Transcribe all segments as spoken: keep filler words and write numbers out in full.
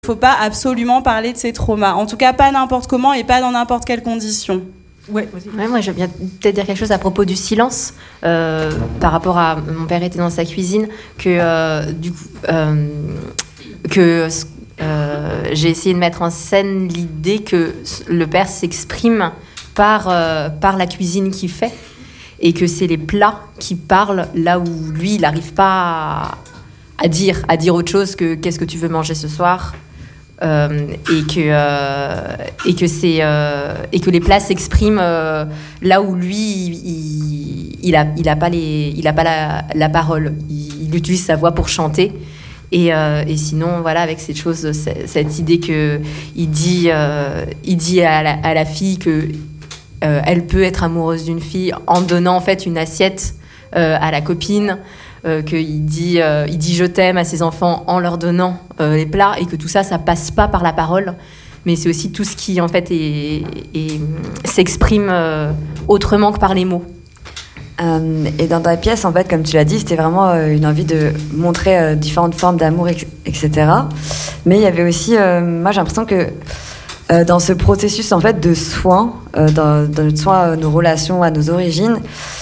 Il ne faut pas absolument parler de ses traumas. En tout cas, pas n'importe comment et pas dans n'importe quelle condition. Ouais, ouais, moi, je viens peut-être dire quelque chose à propos du silence, euh, par rapport à mon père était dans sa cuisine, que, euh, du coup, euh, que euh, j'ai essayé de mettre en scène l'idée que le père s'exprime par, euh, par la cuisine qu'il fait, et que c'est les plats qui parlent là où lui, il n'arrive pas à, à dire, à dire autre chose que qu'est-ce que tu veux manger ce soir. Euh, et que euh, et que c'est euh, et que les plats s'expriment euh, là où lui il, il a il a pas les il a pas la, la parole, il, il utilise sa voix pour chanter et, euh, et sinon voilà, avec cette chose, cette idée que il dit euh, il dit à la, à la fille que euh, elle peut être amoureuse d'une fille en donnant en fait une assiette euh, à la copine. Euh, qu'il dit, euh, il dit je t'aime à ses enfants en leur donnant euh, les plats, et que tout ça, ça passe pas par la parole, mais c'est aussi tout ce qui en fait est, est, s'exprime euh, autrement que par les mots. Euh, et dans ta pièce, en fait, comme tu l'as dit, c'était vraiment euh, une envie de montrer euh, différentes formes d'amour, et cetera. Mais il y avait aussi, euh, moi j'ai l'impression que euh, dans ce processus en fait de soin, euh, dans, dans notre soin à nos relations, à nos origines,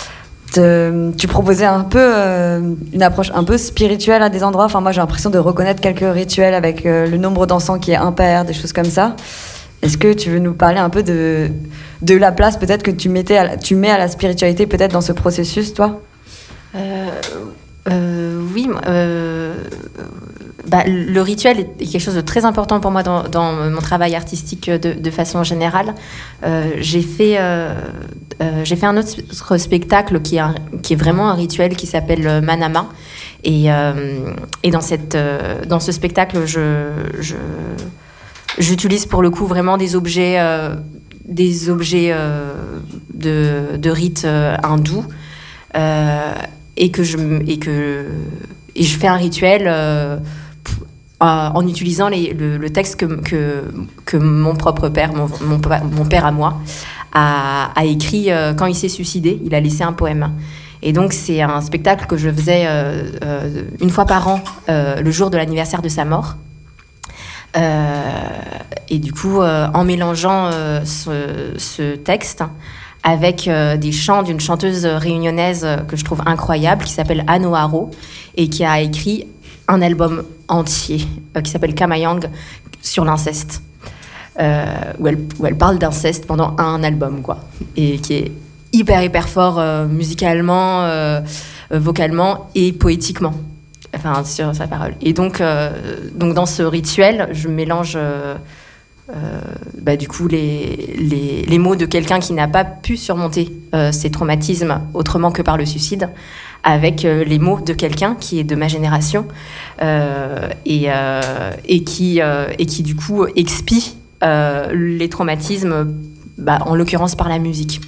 Te, tu proposais un peu euh, une approche un peu spirituelle à des endroits. Enfin, moi, j'ai l'impression de reconnaître quelques rituels avec euh, le nombre d'encens qui est impair, des choses comme ça. Est-ce que tu veux nous parler un peu de, de la place peut-être que tu, mettais à la, tu mets à la spiritualité peut-être dans ce processus, toi ? euh, euh, Oui, euh, bah, le rituel est quelque chose de très important pour moi dans, dans mon travail artistique de, de façon générale. Euh, j'ai fait, euh, euh, j'ai fait un autre spectacle qui est, un, qui est vraiment un rituel qui s'appelle Manama. Et, euh, et dans, cette, euh, dans ce spectacle, je, je, j'utilise pour le coup vraiment des objets, euh, des objets euh, de, de rites euh, hindous. Euh, et que je, et que, et je fais un rituel euh, en utilisant les, le, le texte que, que, que mon propre père, mon, mon, mon père à moi, a, a écrit euh, quand il s'est suicidé. Il a laissé un poème. Et donc, c'est un spectacle que je faisais euh, euh, une fois par an, euh, le jour de l'anniversaire de sa mort. Euh, et du coup, euh, en mélangeant euh, ce, ce texte avec euh, des chants d'une chanteuse réunionnaise euh, que je trouve incroyable, qui s'appelle Anne O'Haro, et qui a écrit un album entier euh, qui s'appelle Kamayang sur l'inceste, euh, où, elle, où elle parle d'inceste pendant un album, quoi, et qui est hyper, hyper fort euh, musicalement, euh, euh, vocalement et poétiquement, enfin, sur sa parole. Et donc, euh, donc dans ce rituel, je mélange... Euh, Euh, bah, du coup les, les, les mots de quelqu'un qui n'a pas pu surmonter euh, ses traumatismes autrement que par le suicide, avec euh, les mots de quelqu'un qui est de ma génération euh, et, euh, et, qui, euh, et qui du coup expie euh, les traumatismes, bah, en l'occurrence par la musique.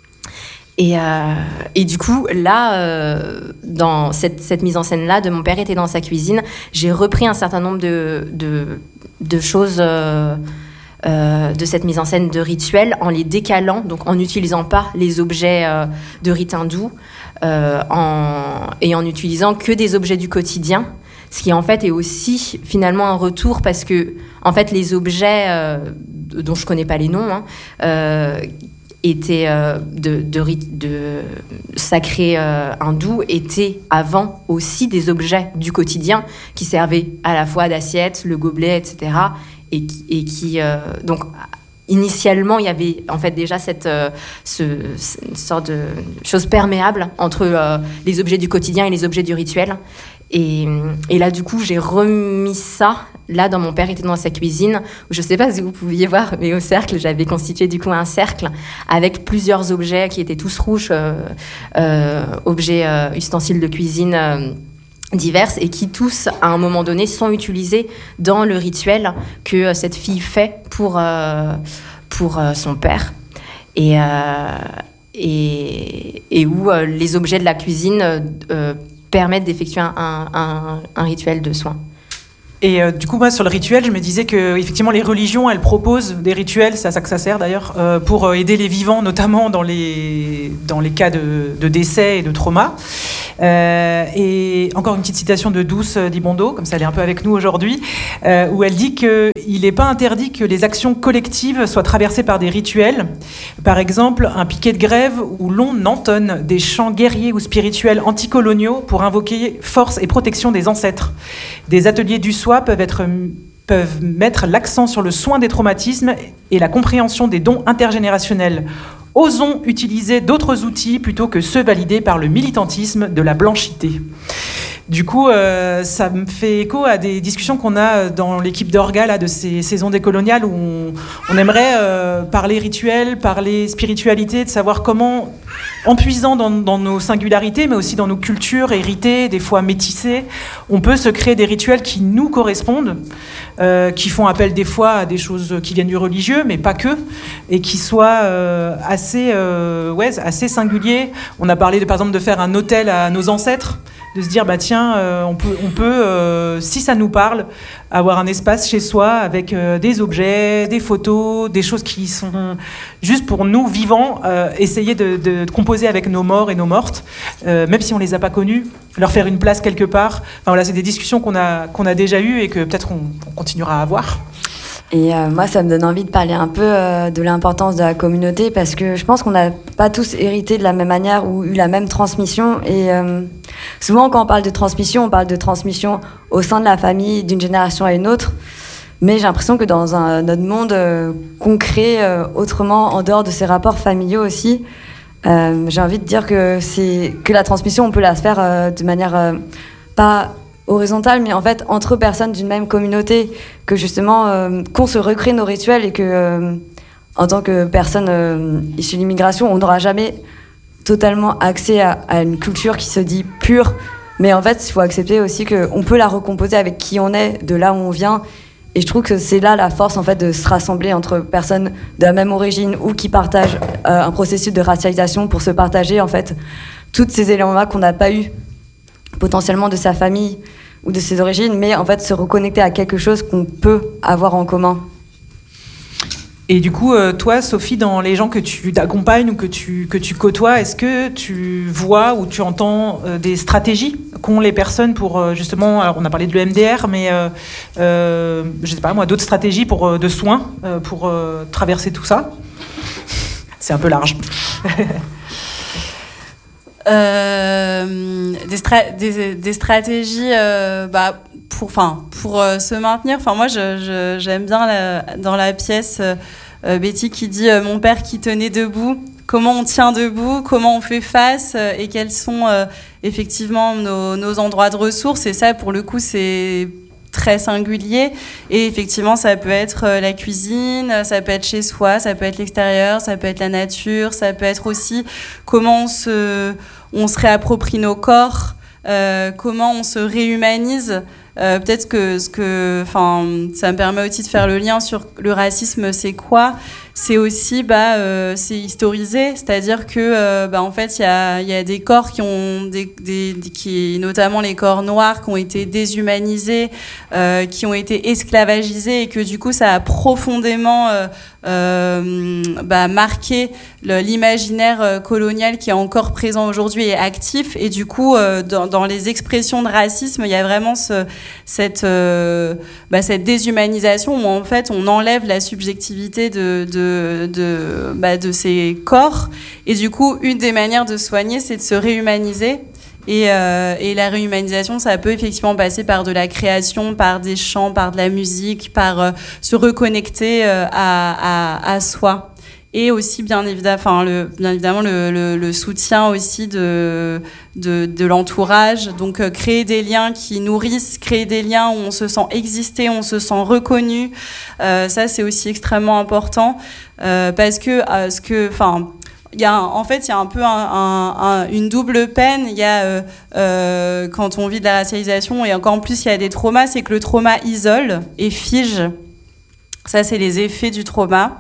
Et, euh, et du coup, là, euh, dans cette, cette mise en scène-là, de Mon père était dans sa cuisine, j'ai repris un certain nombre de, de, de choses... Euh, Euh, de cette mise en scène de rituels, en les décalant, donc en n'utilisant pas les objets euh, de rite hindou euh, en, et en utilisant que des objets du quotidien, ce qui en fait est aussi finalement un retour, parce que en fait les objets euh, dont je connais pas les noms hein, euh, étaient euh, de, de, de sacrés euh, hindous, étaient avant aussi des objets du quotidien qui servaient à la fois d'assiette, le gobelet, et cetera. Et qui, et qui euh, donc initialement il y avait en fait déjà cette euh, ce, une sorte de chose perméable entre euh, les objets du quotidien et les objets du rituel, et, et là du coup j'ai remis ça là dans Mon père était dans sa cuisine, où je sais pas si vous pouviez voir, mais au cercle j'avais constitué du coup un cercle avec plusieurs objets qui étaient tous rouges, euh, euh, objets euh, ustensiles de cuisine euh, diverses, et qui tous, à un moment donné, sont utilisés dans le rituel que euh, cette fille fait pour, euh, pour euh, son père. Et, euh, et, et où euh, les objets de la cuisine euh, permettent d'effectuer un, un, un, un rituel de soins. Et euh, du coup, moi, sur le rituel, je me disais que effectivement, les religions, elles proposent des rituels, c'est à ça que ça sert d'ailleurs, euh, pour aider les vivants, notamment dans les, dans les cas de, de décès et de trauma. Euh, et encore une petite citation de Douce Dibondo, comme ça elle est un peu avec nous aujourd'hui, euh, où elle dit qu'il n'est pas interdit que les actions collectives soient traversées par des rituels. Par exemple, un piquet de grève où l'on entonne des chants guerriers ou spirituels anticoloniaux pour invoquer force et protection des ancêtres. Des ateliers du soi peuvent être peuvent mettre l'accent sur le soin des traumatismes et la compréhension des dons intergénérationnels. Osons utiliser d'autres outils plutôt que ceux validés par le militantisme de la blanchité. Du coup, euh, ça me fait écho à des discussions qu'on a dans l'équipe d'Orga là, de ces saisons décoloniales où on, on aimerait euh, parler rituel, parler spiritualité, de savoir comment, en puisant dans, dans nos singularités, mais aussi dans nos cultures héritées, des fois métissées, on peut se créer des rituels qui nous correspondent, euh, qui font appel des fois à des choses qui viennent du religieux, mais pas que, et qui soient euh, assez, euh, ouais, assez singuliers. On a parlé de, par exemple de faire un autel à nos ancêtres, de se dire bah tiens euh, on peut on peut euh, si ça nous parle avoir un espace chez soi avec euh, des objets, des photos, des choses qui sont juste pour nous vivants, euh, essayer de, de, de composer avec nos morts et nos mortes, euh, même si on les a pas connus, leur faire une place quelque part. Enfin voilà, c'est des discussions qu'on a qu'on a déjà eues et que peut-être on, on continuera à avoir. Et euh, moi, ça me donne envie de parler un peu euh, de l'importance de la communauté, parce que je pense qu'on n'a pas tous hérité de la même manière ou eu la même transmission. Et euh, souvent, quand on parle de transmission, on parle de transmission au sein de la famille, d'une génération à une autre. Mais j'ai l'impression que dans un, notre monde euh, concret, euh, autrement, en dehors de ces rapports familiaux aussi, euh, j'ai envie de dire que, c'est, que la transmission, on peut la faire euh, de manière euh, pas horizontale, mais en fait entre personnes d'une même communauté, que justement euh, qu'on se recrée nos rituels et que euh, en tant que personne euh, issue de l'immigration, on n'aura jamais totalement accès à, à une culture qui se dit pure, mais en fait il faut accepter aussi qu'on peut la recomposer avec qui on est, de là où on vient. Et je trouve que c'est là la force en fait de se rassembler entre personnes de la même origine ou qui partagent euh, un processus de racialisation, pour se partager en fait tous ces éléments-là qu'on n'a pas eu potentiellement de sa famille ou de ses origines, mais en fait se reconnecter à quelque chose qu'on peut avoir en commun. Et du coup, euh, toi, Sophie, dans les gens que tu accompagnes ou que tu, que tu côtoies, est-ce que tu vois ou tu entends euh, des stratégies qu'ont les personnes pour euh, justement, alors on a parlé de l'E M D R, mais euh, euh, je sais pas moi, d'autres stratégies pour, euh, de soins euh, pour euh, traverser tout ça? C'est un peu large. Euh, des, stra- des, des stratégies euh, bah, pour, pour euh, se maintenir. Moi, je, je, j'aime bien la, dans la pièce euh, Betty qui dit euh, « Mon père qui tenait debout ». Comment on tient debout, comment on fait face euh, et quels sont euh, effectivement nos, nos endroits de ressources. Et ça, pour le coup, c'est très singulier. Et effectivement, ça peut être la cuisine, ça peut être chez soi, ça peut être l'extérieur, ça peut être la nature, ça peut être aussi comment on se, on se réapproprie nos corps, euh, comment on se réhumanise. Euh, peut-être que, ce que enfin, ça me permet aussi de faire le lien sur le racisme, c'est quoi ? C'est aussi bah, euh, c'est historisé, c'est-à-dire que euh, bah, en fait il y a, y a des corps qui ont des, des, qui, notamment les corps noirs qui ont été déshumanisés, euh, qui ont été esclavagisés, et que du coup ça a profondément euh, euh, bah, marqué le, l'imaginaire colonial qui est encore présent aujourd'hui et actif. Et du coup euh, dans, dans les expressions de racisme, il y a vraiment ce, cette, euh, bah, cette déshumanisation où en fait on enlève la subjectivité de, de De, de, bah, de ces corps. Et du coup, une des manières de soigner, c'est de se réhumaniser. Et, euh, et la réhumanisation, ça peut effectivement passer par de la création, par des chants, par de la musique, par euh, se reconnecter euh, à, à, à soi. Et aussi, bien évidemment, enfin, le, bien évidemment le, le, le soutien aussi de, de, de l'entourage. Donc, euh, créer des liens qui nourrissent, créer des liens où on se sent exister, on se sent reconnu. Euh, ça, c'est aussi extrêmement important euh, parce que, euh, ce que, enfin, il y a, en fait, il y a un peu un, un, un, une double peine. Il y a euh, euh, quand on vit de la racialisation, et encore en plus, il y a des traumas, c'est que le trauma isole et fige. Ça, c'est les effets du trauma.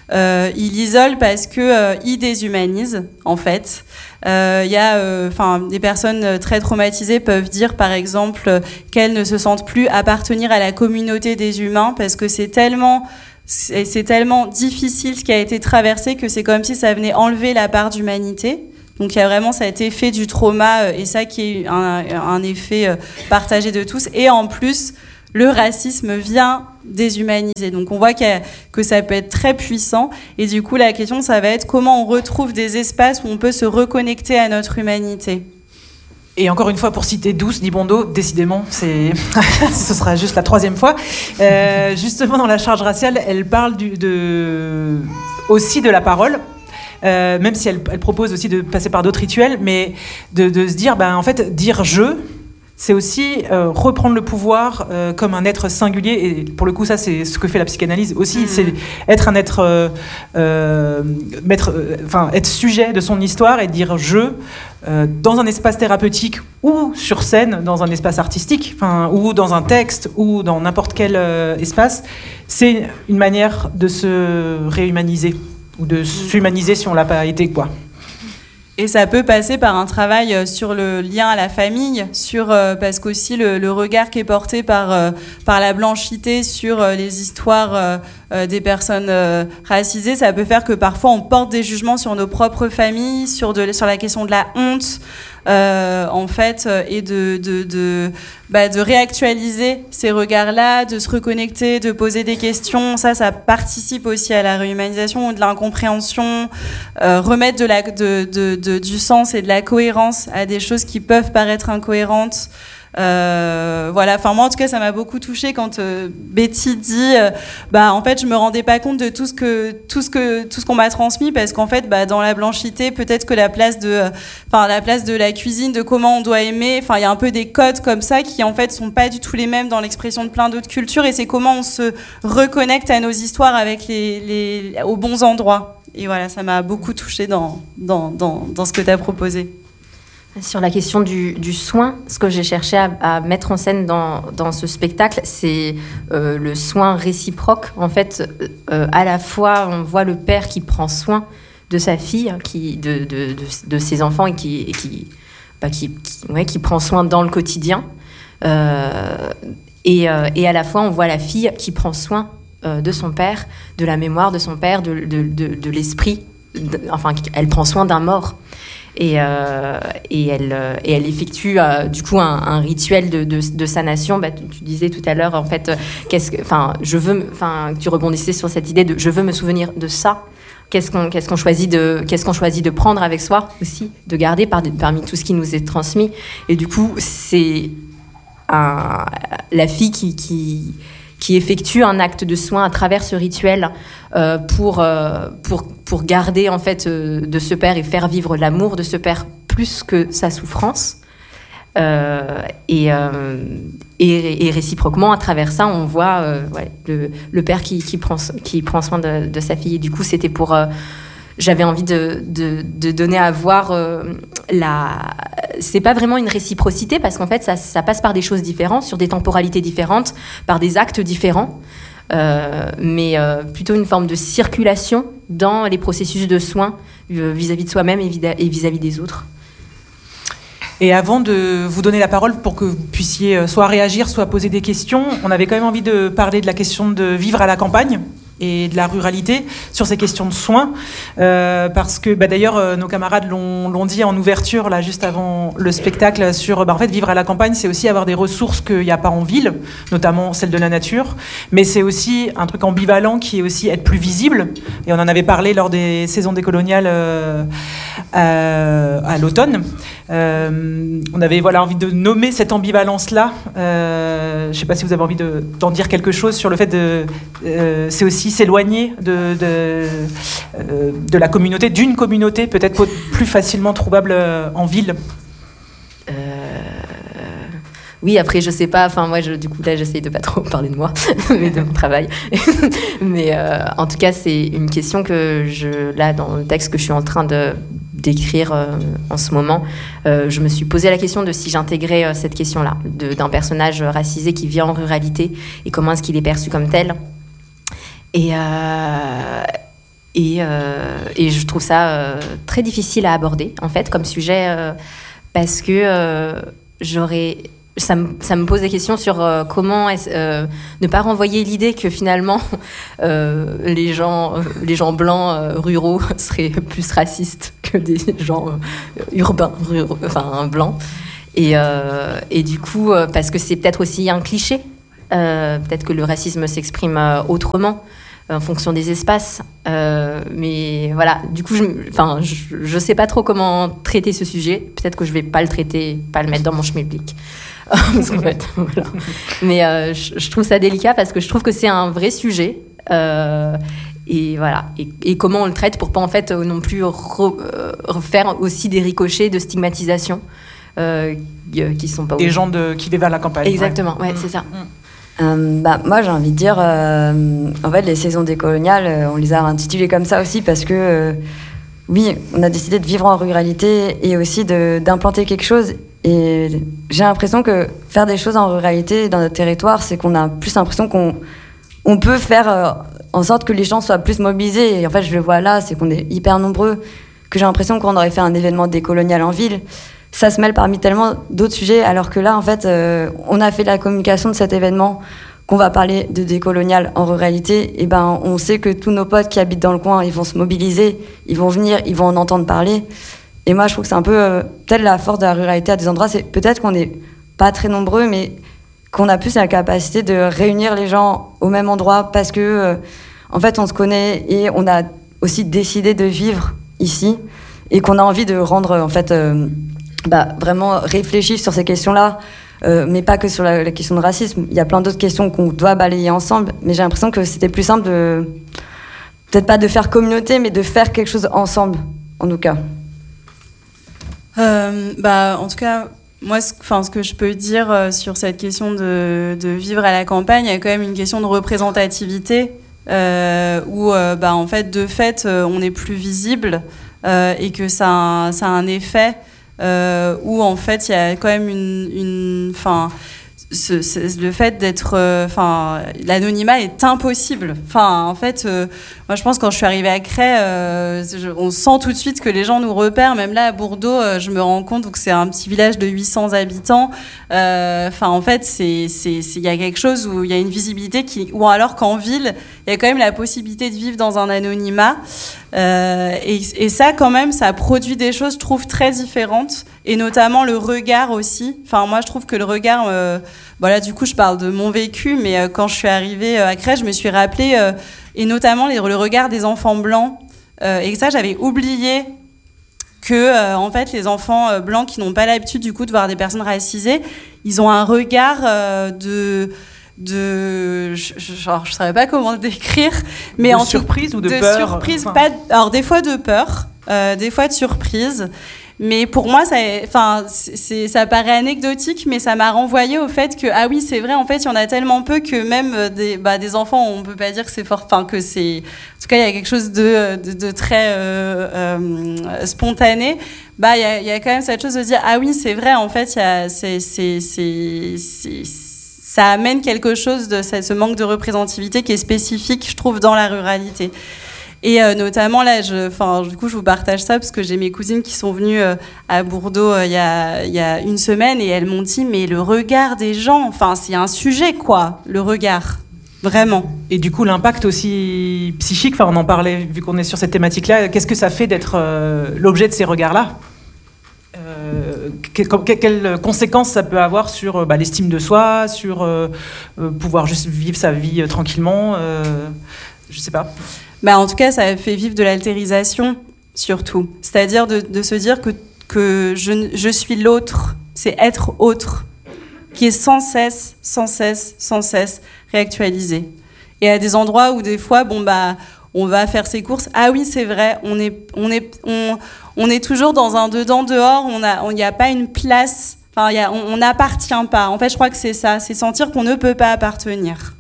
euh, il isole parce que euh, il déshumanise en fait. Il euh, y a, enfin, euh, des personnes très traumatisées peuvent dire, par exemple, qu'elles ne se sentent plus appartenir à la communauté des humains parce que c'est tellement, c'est, c'est tellement difficile ce qui a été traversé que c'est comme si ça venait enlever la part d'humanité. Donc il y a vraiment cet effet du trauma et ça qui est un, un effet partagé de tous. Et en plus, le racisme vient déshumaniser. Donc on voit qu'il y a, que ça peut être très puissant. Et du coup, la question, ça va être comment on retrouve des espaces où on peut se reconnecter à notre humanité. Et encore une fois, pour citer Douce Nibondo, décidément, c'est... ce sera juste la troisième fois. Euh, justement, dans la charge raciale, elle parle du, de... aussi de la parole. Euh, même si elle, elle propose aussi de passer par d'autres rituels, mais de, de se dire, ben, en fait, dire « je », c'est aussi euh, reprendre le pouvoir euh, comme un être singulier. Et pour le coup, ça, c'est ce que fait la psychanalyse aussi. Mmh. C'est être un être, euh, euh, mettre, euh, enfin, être sujet de son histoire et dire « je euh, » dans un espace thérapeutique ou sur scène, dans un espace artistique, enfin, ou dans un texte, ou dans n'importe quel euh, espace. C'est une manière de se réhumaniser. Ou de s'humaniser si on l'a pas été, quoi. Et ça peut passer par un travail sur le lien à la famille, sur euh, parce qu'aussi le, le regard qui est porté par euh, par la blanchité sur euh, les histoires euh, euh, des personnes euh, racisées, ça peut faire que parfois on porte des jugements sur nos propres familles, sur de sur la question de la honte. Euh, en fait, et de, de, de, bah, de réactualiser ces regards-là, de se reconnecter, de poser des questions. Ça, ça participe aussi à la réhumanisation ou de l'incompréhension, euh, remettre de la, de, de, de, du sens et de la cohérence à des choses qui peuvent paraître incohérentes. Euh, voilà, enfin moi en tout cas ça m'a beaucoup touchée quand euh, Betty dit euh, bah en fait je me rendais pas compte de tout ce que tout ce que tout ce qu'on m'a transmis parce qu'en fait bah dans la blanchité peut-être que la place de enfin euh, la place de la cuisine, de comment on doit aimer, enfin il y a un peu des codes comme ça qui en fait sont pas du tout les mêmes dans l'expression de plein d'autres cultures et c'est comment on se reconnecte à nos histoires avec les, les aux bons endroits. Et voilà, ça m'a beaucoup touchée dans dans dans dans ce que tu as proposé. Sur la question du, du soin, ce que j'ai cherché à, à mettre en scène dans, dans ce spectacle, c'est euh, le soin réciproque. En fait, euh, à la fois, on voit le père qui prend soin de sa fille, qui, de, de, de, de ses enfants et qui, et qui, bah, qui, qui, ouais, qui prend soin dans le quotidien. Euh, et, euh, et à la fois, on voit la fille qui prend soin euh, de son père, de la mémoire de son père, de, de, de, de l'esprit. De, enfin, elle prend soin d'un mort. Et, euh, et, elle, et elle effectue euh, du coup un, un rituel de, de, de sa nation. Bah, tu, tu disais tout à l'heure, en fait, qu'est-ce que, enfin, je veux, enfin, tu rebondissais sur cette idée de je veux me souvenir de ça. Qu'est-ce qu'on, qu'est-ce qu'on choisit de, qu'est-ce qu'on choisit de prendre avec soi aussi, de garder par, parmi tout ce qui nous est transmis. Et du coup, c'est un, la fille qui, qui qui effectue un acte de soin à travers ce rituel euh, pour, euh, pour, pour garder en fait euh, de ce père et faire vivre l'amour de ce père plus que sa souffrance. Euh, et, euh, et, et réciproquement, à travers ça, on voit euh, ouais, le, le père qui, qui, prend, qui prend soin de, de sa fille. Et du coup, c'était pour... Euh, j'avais envie de, de, de donner à voir euh, la... C'est pas vraiment une réciprocité parce qu'en fait, ça, ça passe par des choses différentes, sur des temporalités différentes, par des actes différents, euh, mais euh, plutôt une forme de circulation dans les processus de soins euh, vis-à-vis de soi-même et vis-à-vis des autres. Et avant de vous donner la parole pour que vous puissiez soit réagir, soit poser des questions, on avait quand même envie de parler de la question de vivre à la campagne et de la ruralité sur ces questions de soins, euh, parce que bah, d'ailleurs euh, nos camarades l'ont, l'ont dit en ouverture là juste avant le spectacle sur bah, en fait vivre à la campagne c'est aussi avoir des ressources qu'il n'y a pas en ville, notamment celle de la nature, mais c'est aussi un truc ambivalent qui est aussi être plus visible, et on en avait parlé lors des saisons décoloniales euh, euh, à l'automne. Euh, on avait voilà envie de nommer cette ambivalence là. Euh, je ne sais pas si vous avez envie de, d'en dire quelque chose sur le fait de euh, c'est aussi s'éloigner de, de, euh, de la communauté, d'une communauté peut-être plus facilement trouvable en ville. Euh, oui, après, je sais pas, enfin, moi, je, du coup, là, j'essaye de pas trop parler de moi, mais de mon travail. mais euh, en tout cas, c'est une question que je, là, dans le texte que je suis en train de, d'écrire euh, en ce moment, euh, je me suis posé la question de si j'intégrais euh, cette question-là, de, d'un personnage racisé qui vit en ruralité et comment est-ce qu'il est perçu comme tel. Et, euh, Et, euh, et je trouve ça euh, très difficile à aborder, en fait, comme sujet, euh, parce que euh, j'aurais... Ça me, ça me pose des questions sur euh, comment est-ce, euh, ne pas renvoyer l'idée que finalement euh, les, gens, euh, les gens blancs euh, ruraux seraient plus racistes que des gens euh, urbains, ruraux, enfin blancs. Et, euh, et du coup, euh, parce que c'est peut-être aussi un cliché, euh, peut-être que le racisme s'exprime euh, autrement en fonction des espaces. Euh, mais voilà, du coup, je ne sais pas trop comment traiter ce sujet. Peut-être que je ne vais pas le traiter, pas le mettre dans mon schmilblick. Parce qu'en fait, voilà. Mais euh, je, je trouve ça délicat parce que je trouve que c'est un vrai sujet. Euh, et voilà. Et, et comment on le traite pour pas en fait non plus re, euh, refaire aussi des ricochets de stigmatisation euh, qui sont pas... Des gens de, qui vivent vers la campagne. Exactement, ouais, ouais mmh. c'est ça. Mmh. Euh, bah, moi j'ai envie de dire euh, en fait les saisons décoloniales euh, on les a intitulées comme ça aussi parce que euh, oui on a décidé de vivre en ruralité et aussi de, d'implanter quelque chose et j'ai l'impression que faire des choses en ruralité dans notre territoire c'est qu'on a plus l'impression qu'on on peut faire euh, en sorte que les gens soient plus mobilisés et en fait je le vois là c'est qu'on est hyper nombreux que j'ai l'impression qu'on aurait fait un événement décolonial en ville. Ça se mêle parmi tellement d'autres sujets, alors que là, en fait, euh, on a fait la communication de cet événement, qu'on va parler de décolonial en ruralité, et ben, on sait que tous nos potes qui habitent dans le coin, ils vont se mobiliser, ils vont venir, ils vont en entendre parler. Et moi, je trouve que c'est un peu, euh, peut-être la force de la ruralité à des endroits, c'est peut-être qu'on n'est pas très nombreux, mais qu'on a plus la capacité de réunir les gens au même endroit, parce que, euh, en fait, on se connaît et on a aussi décidé de vivre ici, et qu'on a envie de rendre, en fait... Euh, Bah, vraiment réfléchir sur ces questions-là, euh, mais pas que sur la, la question de racisme. Il y a plein d'autres questions qu'on doit balayer ensemble, mais j'ai l'impression que c'était plus simple de... Peut-être pas de faire communauté, mais de faire quelque chose ensemble, en tout cas. Euh, bah, en tout cas, moi, ce, ce que je peux dire euh, sur cette question de, de vivre à la campagne, il y a quand même une question de représentativité, euh, où, euh, bah, en fait, de fait, euh, on est plus visible, euh, et que ça a un, ça a un effet... Euh, où en fait il y a quand même une, une enfin ce, ce, le fait d'être, enfin euh, l'anonymat est impossible. Enfin en fait, euh, moi je pense quand je suis arrivée à Cray, euh, je, on sent tout de suite que les gens nous repèrent. Même là à Bourdeaux, euh, je me rends compte que c'est un petit village de huit cents habitants. Enfin euh, en fait c'est c'est il y a quelque chose où il y a une visibilité qui, ou alors qu'en ville il y a quand même la possibilité de vivre dans un anonymat. Euh, et, et ça, quand même, ça produit des choses, je trouve, très différentes. Et notamment le regard aussi. Enfin, moi, je trouve que le regard... Euh, bon, là, du coup, je parle de mon vécu, mais euh, quand je suis arrivée à Cray, je me suis rappelée, euh, et notamment les, le regard des enfants blancs. Euh, et ça, j'avais oublié que, euh, en fait, les enfants euh, blancs qui n'ont pas l'habitude, du coup, de voir des personnes racisées, ils ont un regard euh, de... de genre je savais pas comment le décrire mais de en surprise tout, ou de, de peur surprise enfin... pas alors des fois de peur euh, des fois de surprise mais pour moi ça enfin c'est ça paraît anecdotique mais ça m'a renvoyé au fait que ah oui c'est vrai en fait il y en a tellement peu que même des bah des enfants on peut pas dire que c'est fort enfin que c'est en tout cas il y a quelque chose de de, de très euh, euh, spontané bah il y a il y a quand même cette chose de dire ah oui c'est vrai en fait il y a c'est c'est c'est, c'est ça amène quelque chose de ce manque de représentativité qui est spécifique, je trouve, dans la ruralité. Et euh, notamment, là, je, du coup, je vous partage ça parce que j'ai mes cousines qui sont venues euh, à Bourdeaux il euh, y, a, y a une semaine et elles m'ont dit, mais le regard des gens, enfin, c'est un sujet, quoi, le regard. Vraiment. Et du coup, l'impact aussi psychique, on en parlait, vu qu'on est sur cette thématique-là, qu'est-ce que ça fait d'être euh, l'objet de ces regards-là ? Euh, que, que, quelles conséquences ça peut avoir sur bah, l'estime de soi, sur euh, euh, pouvoir juste vivre sa vie euh, tranquillement, euh, je sais pas. Bah, en tout cas, ça fait vivre de l'altérisation, surtout. C'est-à-dire de, de se dire que, que je, je suis l'autre, c'est être autre, qui est sans cesse, sans cesse, sans cesse réactualisé. Et à des endroits où des fois, bon bah, on va faire ses courses. Ah oui, c'est vrai, on est, on est, on, on est toujours dans un dedans-dehors. On a, il n'y a pas une place. Enfin, y a, on n'appartient pas. En fait, je crois que c'est ça, c'est sentir qu'on ne peut pas appartenir.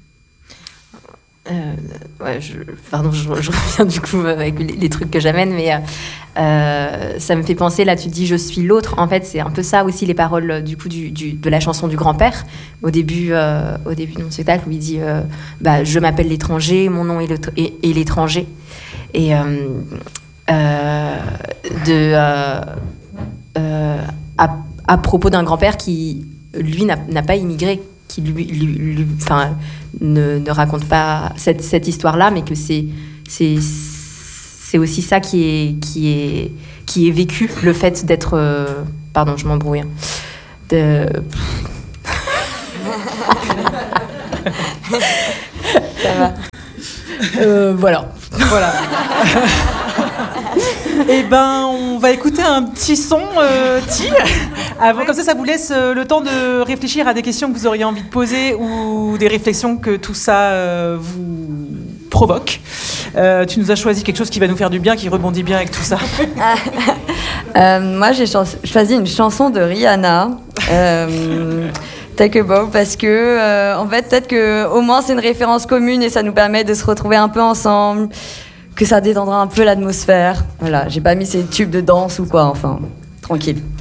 Euh, ouais, je, pardon, je, je reviens du coup avec les, les trucs que j'amène, mais euh, ça me fait penser, là tu dis je suis l'autre, en fait c'est un peu ça aussi les paroles du coup du, du, de la chanson du grand-père au début, euh, au début de mon spectacle où il dit euh, bah, je m'appelle l'étranger, mon nom est, le, est, est l'étranger Et euh, euh, de, euh, euh, à, à propos d'un grand-père qui, lui, n'a, n'a pas immigré, qui lui, lui, lui, enfin, ne, ne raconte pas cette, cette histoire-là, mais que c'est, c'est, c'est aussi ça qui est, qui est, qui est vécu, le fait d'être... Euh, pardon, je m'embrouille. Hein, de... Ça va. Euh, voilà. Voilà. Eh ben, on va écouter un petit son, euh, Ti. Avant, comme ça, ça vous laisse euh, le temps de réfléchir à des questions que vous auriez envie de poser ou des réflexions que tout ça euh, vous provoque. Euh, tu nous as choisi quelque chose qui va nous faire du bien, qui rebondit bien avec tout ça. euh, moi, j'ai cho- choisi une chanson de Rihanna. Euh, Take a Bow, parce que euh, en fait peut-être que au moins c'est une référence commune et ça nous permet de se retrouver un peu ensemble, que ça détendra un peu l'atmosphère. Voilà, j'ai pas mis ces tubes de danse ou quoi, enfin tranquille.